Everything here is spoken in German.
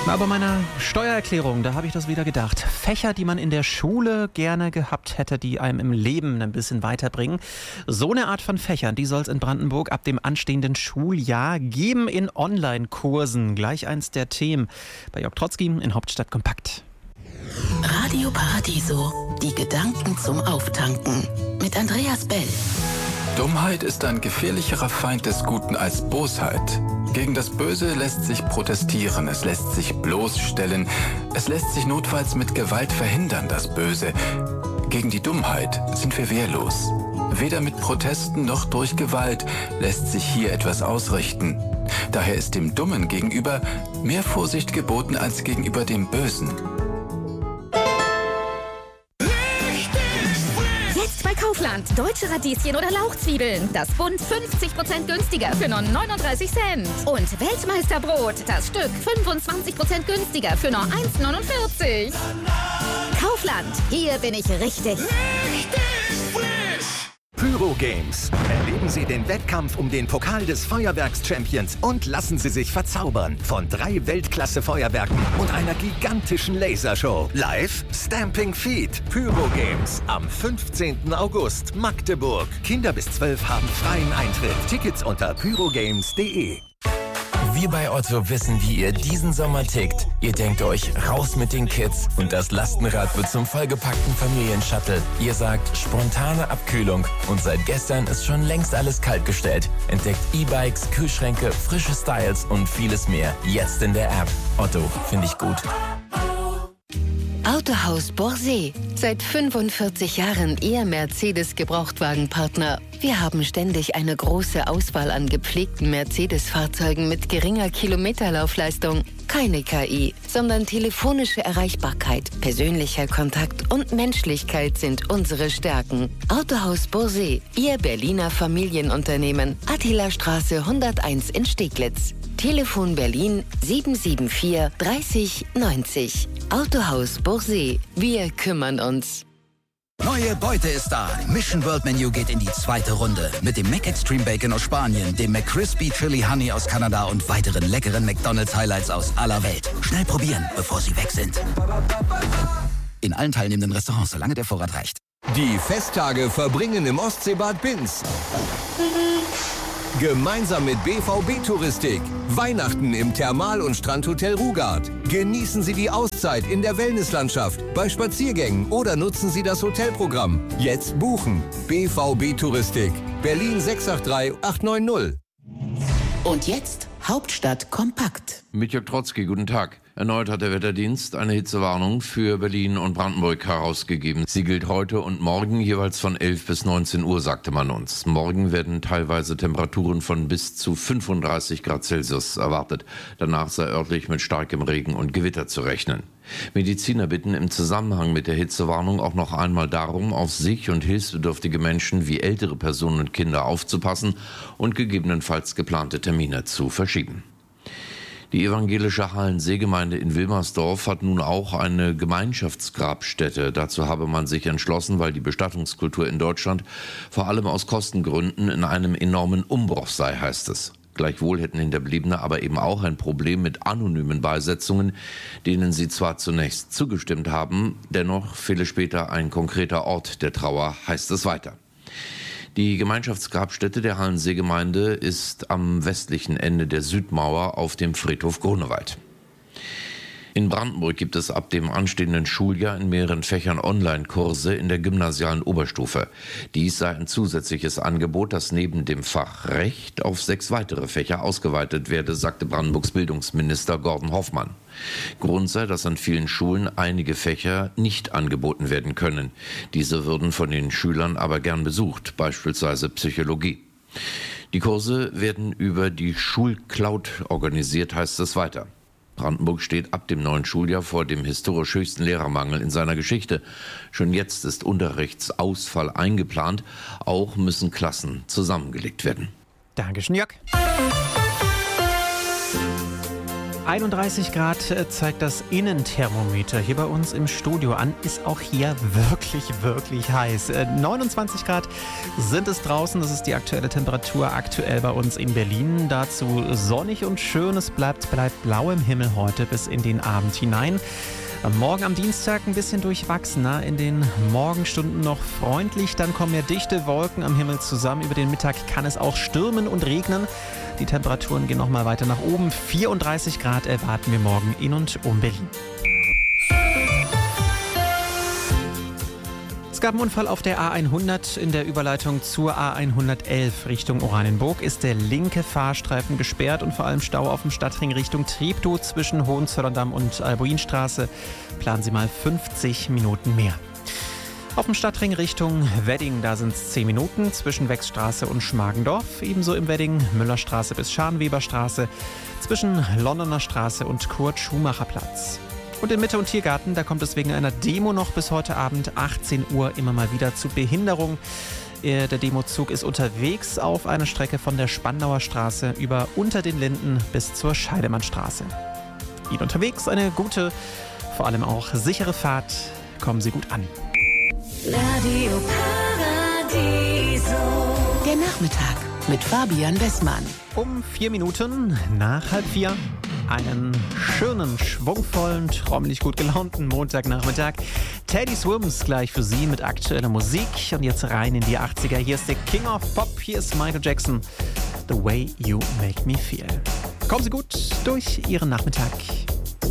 Na, bei meiner Steuererklärung, da habe ich das wieder gedacht. Fächer, die man in der Schule gerne gehabt hätte, die einem im Leben ein bisschen weiterbringen. So eine Art von Fächern, die soll es in Brandenburg ab dem anstehenden Schuljahr geben in Online-Kursen. Gleich eins der Themen bei Jörg Trotzki in Hauptstadt Kompakt. Radio Paradiso, die Gedanken zum Auftanken mit Andreas Bell. Dummheit ist ein gefährlicherer Feind des Guten als Bosheit. Gegen das Böse lässt sich protestieren, es lässt sich bloßstellen, es lässt sich notfalls mit Gewalt verhindern, das Böse. Gegen die Dummheit sind wir wehrlos. Weder mit Protesten noch durch Gewalt lässt sich hier etwas ausrichten. Daher ist dem Dummen gegenüber mehr Vorsicht geboten als gegenüber dem Bösen. Kaufland. Deutsche Radieschen oder Lauchzwiebeln. Das Bund 50% günstiger für nur 39 Cent. Und Weltmeisterbrot. Das Stück 25% günstiger für nur 1,49. Kaufland. Hier bin ich richtig. Pyro Games. Erleben Sie den Wettkampf um den Pokal des Feuerwerks-Champions und lassen Sie sich verzaubern von 3 Weltklasse-Feuerwerken und einer gigantischen Lasershow. Live Stamping Feet. Pyro Games am 15. August, Magdeburg. Kinder bis 12 haben freien Eintritt. Tickets unter pyrogames.de. Wir bei Otto wissen, wie ihr diesen Sommer tickt. Ihr denkt euch, raus mit den Kids und das Lastenrad wird zum vollgepackten Familienshuttle. Ihr sagt, spontane Abkühlung und seit gestern ist schon längst alles kaltgestellt. Entdeckt E-Bikes, Kühlschränke, frische Styles und vieles mehr. Jetzt in der App. Otto, finde ich gut. Autohaus Borsee. Seit 45 Jahren Ihr Mercedes-Gebrauchtwagenpartner. Wir haben ständig eine große Auswahl an gepflegten Mercedes-Fahrzeugen mit geringer Kilometerlaufleistung. Keine KI, sondern telefonische Erreichbarkeit, persönlicher Kontakt und Menschlichkeit sind unsere Stärken. Autohaus Borsee, Ihr Berliner Familienunternehmen. Attilastraße 101 in Steglitz. Telefon Berlin 774 30 90. Autohaus Borsee. Wir kümmern uns. Neue Beute ist da. Mission World Menu geht in die zweite Runde. Mit dem Mac Extreme Bacon aus Spanien, dem McCrispy Chili Honey aus Kanada und weiteren leckeren McDonald's Highlights aus aller Welt. Schnell probieren, bevor sie weg sind. In allen teilnehmenden Restaurants, solange der Vorrat reicht. Die Festtage verbringen im Ostseebad Binz. Gemeinsam mit BVB Touristik. Weihnachten im Thermal- und Strandhotel Rugard. Genießen Sie die Auszeit in der Wellnesslandschaft, bei Spaziergängen oder nutzen Sie das Hotelprogramm. Jetzt buchen. BVB Touristik. Berlin 683 890. Und jetzt Hauptstadt kompakt. Mit Jörg Trotzki, guten Tag. Erneut hat der Wetterdienst eine Hitzewarnung für Berlin und Brandenburg herausgegeben. Sie gilt heute und morgen jeweils von 11 bis 19 Uhr, sagte man uns. Morgen werden teilweise Temperaturen von bis zu 35 Grad Celsius erwartet. Danach sei örtlich mit starkem Regen und Gewitter zu rechnen. Mediziner bitten im Zusammenhang mit der Hitzewarnung auch noch einmal darum, auf sich und hilfsbedürftige Menschen wie ältere Personen und Kinder aufzupassen und gegebenenfalls geplante Termine zu verschieben. Die evangelische Hallenseegemeinde in Wilmersdorf hat nun auch eine Gemeinschaftsgrabstätte. Dazu habe man sich entschlossen, weil die Bestattungskultur in Deutschland vor allem aus Kostengründen in einem enormen Umbruch sei, heißt es. Gleichwohl hätten Hinterbliebene aber eben auch ein Problem mit anonymen Beisetzungen, denen sie zwar zunächst zugestimmt haben, dennoch fehle später ein konkreter Ort der Trauer, heißt es weiter. Die Gemeinschaftsgrabstätte der Hallenseegemeinde ist am westlichen Ende der Südmauer auf dem Friedhof Grunewald. In Brandenburg gibt es ab dem anstehenden Schuljahr in mehreren Fächern Online-Kurse in der gymnasialen Oberstufe. Dies sei ein zusätzliches Angebot, das neben dem Fach Recht auf 6 weitere Fächer ausgeweitet werde, sagte Brandenburgs Bildungsminister Gordon Hoffmann. Grund sei, dass an vielen Schulen einige Fächer nicht angeboten werden können. Diese würden von den Schülern aber gern besucht, beispielsweise Psychologie. Die Kurse werden über die Schulcloud organisiert, heißt es weiter. Brandenburg steht ab dem neuen Schuljahr vor dem historisch höchsten Lehrermangel in seiner Geschichte. Schon jetzt ist Unterrichtsausfall eingeplant. Auch müssen Klassen zusammengelegt werden. Dankeschön, Jörg. 31 Grad zeigt das Innenthermometer hier bei uns im Studio an. Ist auch hier wirklich, wirklich heiß. 29 Grad sind es draußen. Das ist die aktuelle Temperatur aktuell bei uns in Berlin. Dazu sonnig und schön. Es bleibt blau im Himmel heute bis in den Abend hinein. Morgen am Dienstag ein bisschen durchwachsener, in den Morgenstunden noch freundlich, dann kommen mehr dichte Wolken am Himmel zusammen. Über den Mittag kann es auch stürmen und regnen. Die Temperaturen gehen nochmal weiter nach oben. 34 Grad erwarten wir morgen in und um Berlin. Es gab einen Unfall auf der A100 in der Überleitung zur A111 Richtung Oranienburg. Ist der linke Fahrstreifen gesperrt und vor allem Stau auf dem Stadtring Richtung Treptow zwischen Hohenzollern-Damm und Albuinstraße. Planen Sie mal 50 Minuten mehr. Auf dem Stadtring Richtung Wedding, da sind es 10 Minuten zwischen Wechsstraße und Schmargendorf. Ebenso im Wedding Müllerstraße bis Scharnweberstraße, zwischen Londoner Straße und Kurt-Schumacher-Platz. Und in Mitte und Tiergarten, da kommt es wegen einer Demo noch bis heute Abend 18 Uhr immer mal wieder zu Behinderung. Der Demozug ist unterwegs auf einer Strecke von der Spandauer Straße über Unter den Linden bis zur Scheidemannstraße. Ihnen unterwegs eine gute, vor allem auch sichere Fahrt. Kommen Sie gut an. Radio Paradiso. Der Nachmittag mit Fabian Wessmann. Um 4 Minuten nach 3:30. Einen schönen, schwungvollen, trommelig gut gelaunten Montagnachmittag. Teddy Swims gleich für Sie mit aktueller Musik. Und jetzt rein in die 80er. Hier ist der King of Pop. Hier ist Michael Jackson. The Way You Make Me Feel. Kommen Sie gut durch Ihren Nachmittag.